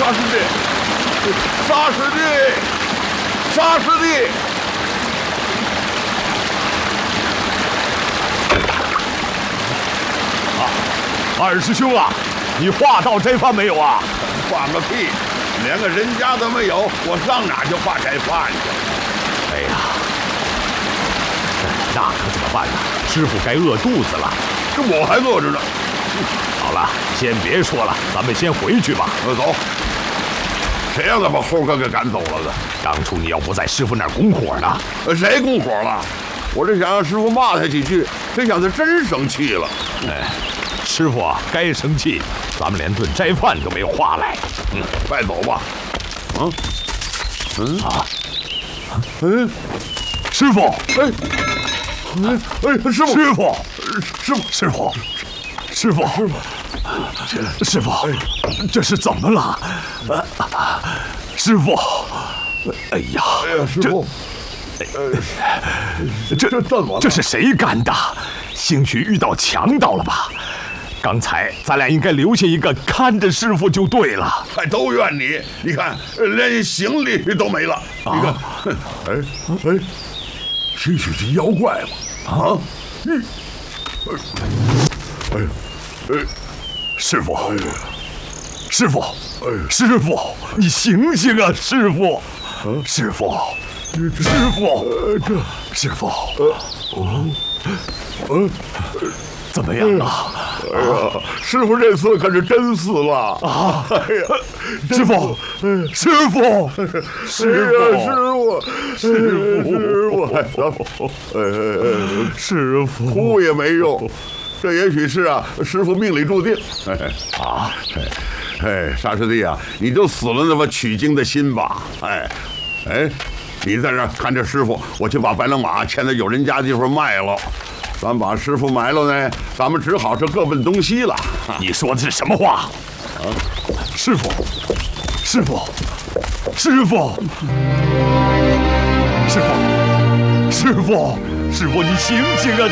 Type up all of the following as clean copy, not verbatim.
杀师弟，杀师弟，杀师弟！ 二师兄啊，你化道斋饭没有啊？ 化个屁！连个人家都没有，我上哪去化斋饭去？ 哎呀，那可怎么办呢？师傅该饿肚子了。 这我还饿着呢。 好了，先别说了，咱们先回去吧。 走。谁让他把猴哥给赶走了的？ 当初你要不在师傅那儿拱火呢？ 谁拱火了？我这想让师傅骂他几句，谁想他真生气了。 哎，师傅啊，该生气，咱们连顿斋饭都没有化来。 快走吧。 师傅， 师傅， 师傅，这是怎么了？师傅，哎呀， 师傅，这怎么了？ 这是谁干的？兴许遇到强盗了吧？刚才咱俩应该留下一个看着师傅就对了。 还都怨你，你看连行李都没了。你看，兴许是妖怪嘛？ 师傅，你醒醒啊！师傅，怎么样啊？ 哎呀，师傅这次可是真死了啊！哎呀， 师傅，师傅， 哭也没用，这也许是师傅命里注定。沙师弟啊，你就死了那么取经的心吧。你在这儿看着师傅，我去把白龙马牵到有人家地方卖了。咱把师傅埋了呢，咱们只好是各奔东西了。 你说的是什么话？师傅，你醒醒啊！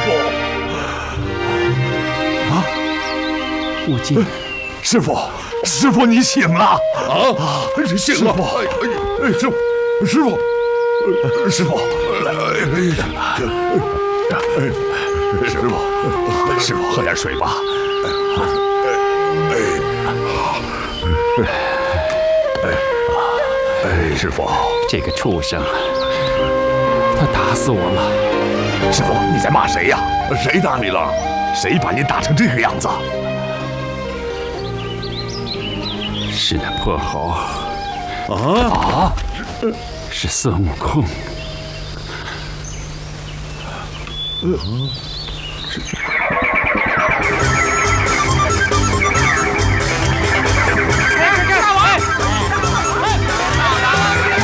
悟净， 师傅，你醒了醒了！师傅， 师傅，喝点水吧。师傅， 这个畜生，他打死我了。 师傅，你在骂谁呀？ 谁打你了？ 谁把你打成这个样子？ 是那破猴。是孙悟空。